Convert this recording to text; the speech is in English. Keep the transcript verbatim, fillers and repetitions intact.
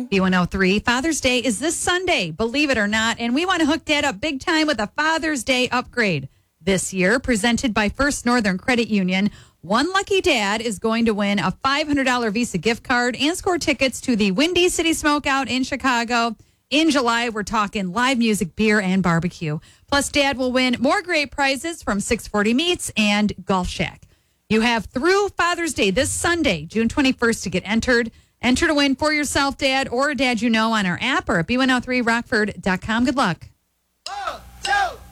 B one oh three. Father's Day is this Sunday, believe it or not, and we want to hook Dad up big time with a Father's Day upgrade this year, presented by First Northern Credit Union. One lucky dad is going to win a five hundred dollars Visa gift card and score tickets to the Windy City Smokeout in Chicago. In July, we're talking live music, beer, and barbecue. Plus, Dad will win more great prizes from six forty Meats and Golf Shack. You have through Father's Day this Sunday, June twenty-first, to get entered. Enter to win for yourself, Dad, or a dad you know on our app or at B one oh three Rockford dot com. Good luck. One, two.